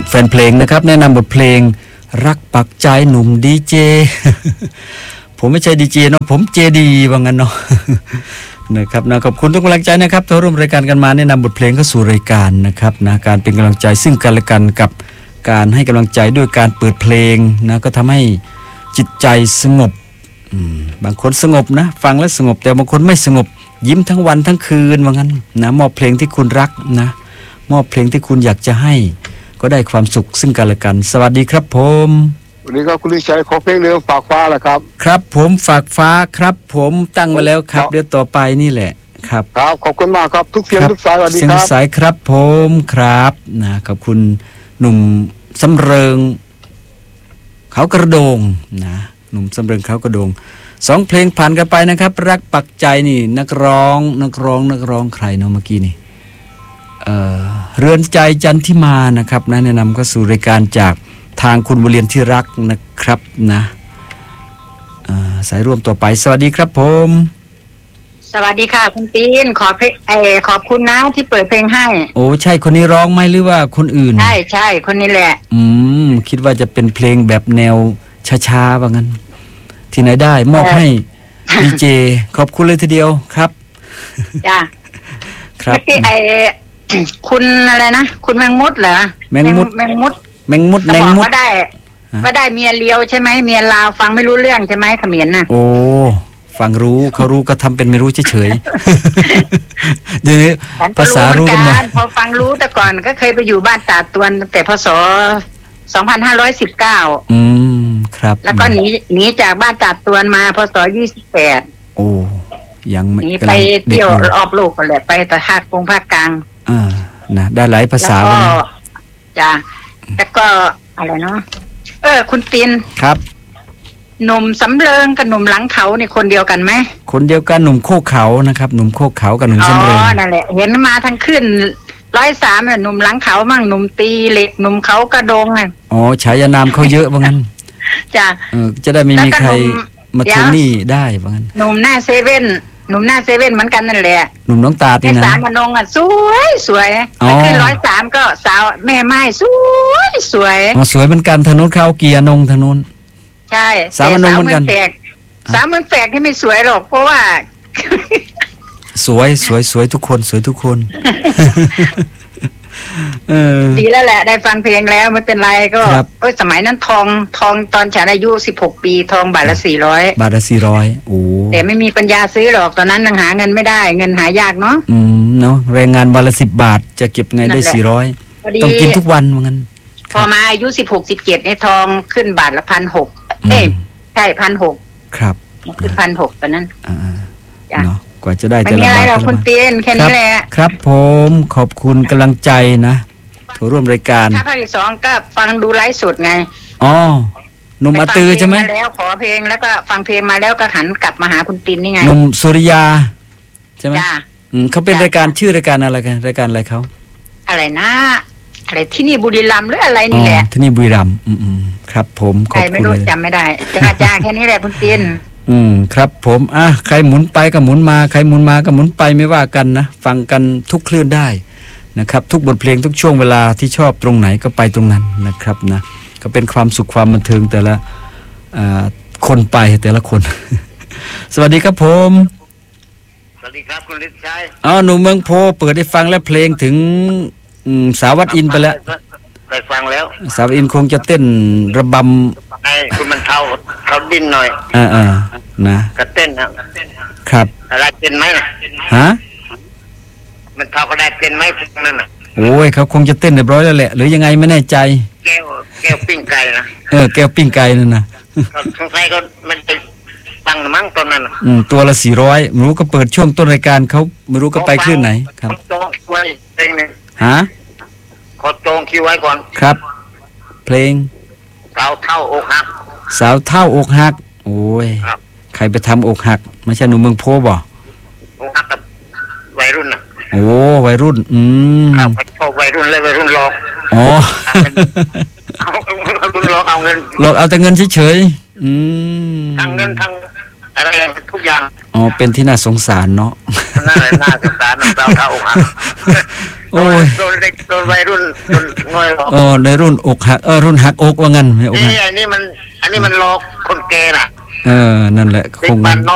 แฟนเพลงนะครับแนะนำบทเพลงรักปักใจหนุ่มดีเจ ผมไม่ใช่ดีเจเนาะผมเจดีว่างั้นเนาะ นะครับนะขอบคุณทุกกำลังใจนะครับที่ร่วมรายการกันมาแนะนำบทเพลงเข้าสู่รายการนะครับนะการเป็นกำลังใจซึ่งกันและกันกับการให้กำลังใจด้วยการเปิดเพลงนะก็ทำให้จิตใจสงบบางคนสงบนะฟังแล้วสงบแต่บางคนไม่สงบยิ้มทั้งวันทั้งคืนว่างั้นนะมอบเพลงที่คุณรักนะมอบเพลงที่คุณอยากจะให้ก็ได้ความสุขซึ่งกันและกันสวัสดีครับผมวันนี้ก็คุณลิชัยขอเพลงเรื่องฝากฟ้าแหละครับครับผมฝากฟ้าครับผมตั้งไว้แล้วครับเดี๋ยวต่อไปนี่แหละครับครับขอบคุณมากครับทุกเสียงทุกสายสวัสดีครับเสียงสายครับผมครับนะขอบคุณหนุ่มสำเริงเขากระโดงนะหนุ่มสำเริงเขากระโดง2เพลงผ่านกันไปนะครับรักปักใจนี่นักร้องใครเนาะเมื่อกี้นี่เรือนใจจันทิมานะครับนะแนะนำก็สู่รายการจากทางคุณบุเรียนที่รักนะครับนะสายร่วมต่อไปสวัสดีครับผมสวัสดีค่ะคุณตีนขอบคุณนะที่เปิดเพลงให้โอ้ใช่คนนี้ร้องไหมหรือว่าคนอื่นใช่คนนี้แหละคิดว่าจะเป็นเพลงแบบแนวช้าๆว่างั้นที่ไหนได้มอบให้ดีเจขอบคุณเลยทีเดียวครับจ้าครับคุณอะไรนะคุณแมงมุดเหรอแมงมุดก็ได้เมียเลียวใช่ไหมเมียลาวฟังไม่รู้เรื่องใช่ไหมเขมรน่ะโอ้ฟังรู้เขารู้ก็ทำเป็นไม่รู้เฉยๆเดี๋ยวนี้ภาษารู้กันหมดพอฟังรู้แต่ก่อนก็เคยไปอยู่บ้านตาตวนแต่พศ2519 ครับแล้วก็หนีจากบ้านตาตวนมาพศ28 โอ้ยังหนีไปเที่ยวรอบโลกกันแหละไปแต่ภาคกลางนะได้หลายภาษาแล้วก็จ้ะแล้วก็อะไรเนาะคุณตินครับหนุ่มสำเริงกับหนุ่มหลังเขาเนี่ยคนเดียวกันไหมคนเดียวกันหนุ่มโคกเขานะครับหนุ่มโคกเขากับหนุ่มสำเริงนั่นแหละเห็นมาทั้งขึ้น103เนี่ยหนุ่มหลังเขามั่งหนุ่มตีเหล็กหนุ่มเขากระโดงไงอ๋อฉายานามเขาเยอะว่างั้นจ้ะจะได้ไม่มีใครมาทวงหนี้ได้ว่างั้นหนุ่มหน้าเซเว่นเหมือนกันนั่นแหละหนุ่มน้องตาตีนะสามนงอ่ะสวยไปขึ้น103ก็สาวแม่ไม้สวยสวยเหมือนกันถนนเขาเกียร์นงถนนใช่สามนงเหมือนกันสามแฝกที่ไม่สวยหรอกเพราะว่าสวยทุกคนสวยทุกคนดีแล้วแหละได้ฟังเพลงแล้วไม่เป็นไรก็สมัยนั้นทองตอนฉันอายุ16ปีทองบาทละ400 โอ้แต่ไม่มีปัญญาซื้อหรอกตอนนั้นยังหาเงินไม่ได้เงินหายากเนาะเนาะแรงงานบาทละ10 บาทจะเก็บไงได้400ต้องกินทุกวันเหมือนกันพอมาอายุ16 17ในทองขึ้นบาทละ1,600ใช่1,600 ครับขึ้น1,600ตอนนั้นเนาะกว่าจะได้แต่ละบาทไม่มีอะไรหรอกคุณเตียนแค่นี้แหละครับผมขอบคุณกำลังใจนะผู้ร่วมรายการภาคที่2ก็ฟังดูไลฟ์สดไงอ๋อหนุ่มอาตือใช่ไหมแล้วขอเพลงแล้วก็ฟังเพลงมาแล้วก็หันกลับมาหาคุณตินนี่ไงหนุ่มสุริยาใช่ไหมเขาเป็นรายการชื่อรายการอะไรกันรายการอะไรเขาอะไรนะอะไรที่นี่บุรีรัมย์หรืออะไรนี่แหละที่นี่บุรีรัมย์ครับผมขอบคุณไม่รู้จำไม่ได้จ้าแค่นี้แหละคุณตินครับผมใครหมุนไปก็หมุนมาใครหมุนมาก็หมุนไปไม่ว่ากันนะฟังกันทุกคลื่นได้นะครับทุกบทเพลงทุกช่วงเวลาที่ชอบตรงไหนก็ไปตรงนั้นนะครับนะก็เป็นความสุขความบันเทิงแต่ละคนไปแต่ละคน สวัสดีครับผมสวัสดีครับคุณฤทธิ์ชัยหนุ่มเมืองโพเปิดให้ฟังแล้วเพลงถึงสาวัตอินไปแล้วได้ฟังแล้วสาวัตอินคงจะเต้นระบำให้คุณมันเขาดิ้นหน่อยนะก็เต้นครับอะไรเป็นไหมฮะมันเท่าก็ได้เป็นไหมนั่นน่ะโอ้ยเขาคงจะเต้นเรียบร้อยแล้วแหละหรือยังไงไม่แน่ใจแก้วปิ้งไก่นะแก้วปิ้งไก่นั่นนะสงสัยก็มันไปฟังมั้งตอนนั้นตัวละ400ไม่รู้ก็เปิดช่วงต้นรายการเขาไม่รู้ก็ไปคลื่นไหนครับจองคิวไว้เพลงนึงขอจองคิวไว้ก่อนครับเพลงสาวเท่าอกหักโอ้ยใครไปทำอกหักไม่ใช่หนุ่มเมืองโพบ่อกหักกับวัยรุ่นน่ะโอ้วัยรุ่นครับชอบวัยรุ่นเลยวัยรุ่นหลอกเอารุ่นหลอกเอาเงินหลอกเอาแต่เงินเฉยทั้งเงินทั้งอะไรทุกอย่างเป็นที่น่าสงสารเนาะน่าสงสารสาวเท่าอกหักโอ้ยโดนเด็กโดนวัยรุ่นโดนน้อยหรอกในรุ่นอกหักรุ่นหักอกว่างั้นไม่อกหักนี่อันนี้มันหลอกคนแก่น่ะนั่นแหละเด็คกงบ้านนอก